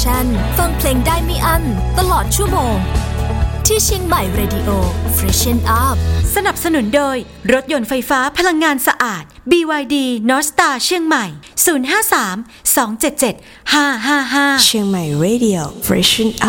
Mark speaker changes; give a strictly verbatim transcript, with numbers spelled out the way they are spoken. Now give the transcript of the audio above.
Speaker 1: ฟังเพลงได้ไม่อั้นตลอดชั่วโมงที่เชียงใหม่ Radio Freshen Up
Speaker 2: สนับสนุนโดยรถยนต์ไฟฟ้าพลังงานสะอาด บี วาย ดี North Star เชียงใหม่ ศูนย์ ห้า สาม สอง เจ็ด เจ็ด ห้า ห้า ห้า
Speaker 3: เชียงใหม่ Radio Freshen Up